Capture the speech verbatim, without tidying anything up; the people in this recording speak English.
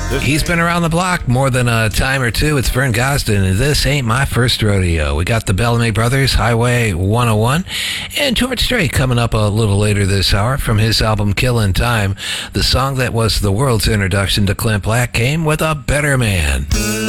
He's been around the block more than a time or two. It's Vern Gosdin, and this ain't my first rodeo. We got the Bellamy Brothers, Highway one oh one, and George Strait coming up a little later this hour from his album Killin' Time. The song that was the world's introduction to Clint Black came with A Better Man.